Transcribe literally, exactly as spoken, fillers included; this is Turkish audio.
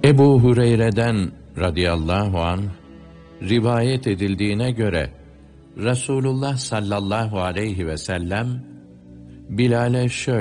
Ebu Hureyre'den radıyallahu anh rivayet edildiğine göre Resulullah sallallahu aleyhi ve sellem Bilal'e şöyle